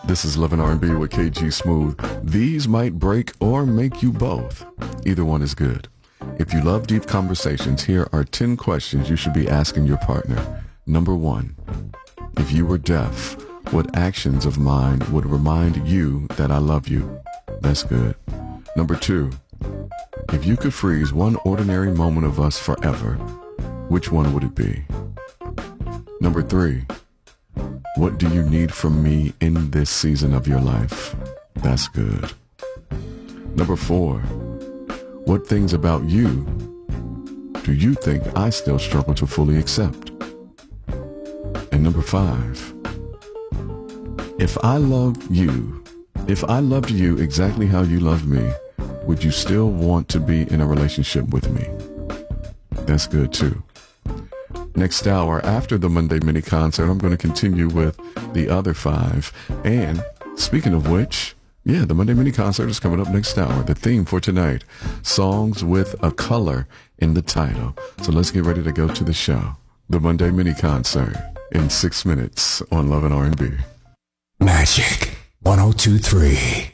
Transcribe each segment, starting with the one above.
This is Love and R&B with KG Smooth. These might break or make you both. Either one is good. If you love deep conversations, here are 10 questions you should be asking your partner. Number 1, if you were deaf, what actions of mine would remind you that I love you? That's good. Number 2, if you could freeze one ordinary moment of us forever, which one would it be? Number 3, what do you need from me in this season of your life? That's good. Number 4, what things about you do you think I still struggle to fully accept? And number 5, if I loved you exactly how you love me, would you still want to be in a relationship with me? That's good too. Next hour, after the Monday mini concert, I'm going to continue with the other 5. And speaking of which, the Monday mini concert is coming up next hour. The theme for tonight, songs with a color in the title. So let's get ready to go to the show. The Monday mini concert in 6 minutes on Love and R&B. Magic 102.3.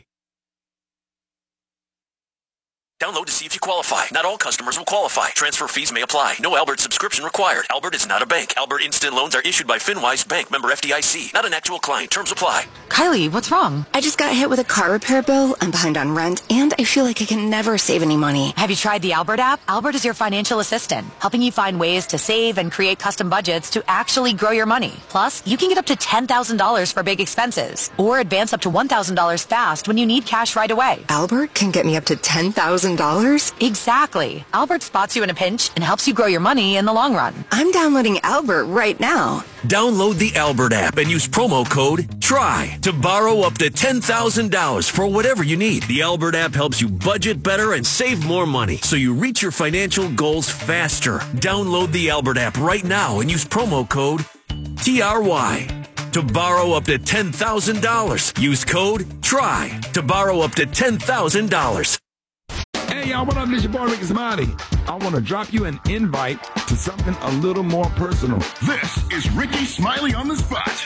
Download to see if you qualify. Not all customers will qualify. Transfer fees may apply. No Albert subscription required. Albert is not a bank. Albert Instant Loans are issued by FinWise Bank, member FDIC. Not an actual client. Terms apply. Kylie, what's wrong? I just got hit with a car repair bill. I'm behind on rent, and I feel like I can never save any money. Have you tried the Albert app? Albert is your financial assistant, helping you find ways to save and create custom budgets to actually grow your money. Plus, you can get up to $10,000 for big expenses, or advance up to $1,000 fast when you need cash right away. Albert can get me up to $10,000? Exactly. Albert spots you in a pinch and helps you grow your money in the long run. I'm downloading Albert right now. Download the Albert app and use promo code TRY to borrow up to $10,000 for whatever you need. The Albert app helps you budget better and save more money so you reach your financial goals faster. Download the Albert app right now and use promo code TRY to borrow up to $10,000. Use code TRY to borrow up to $10,000. Hey, y'all, what up? This your boy, Ricky Smiley. I want to drop you an invite to something a little more personal. This is Ricky Smiley on the Spot.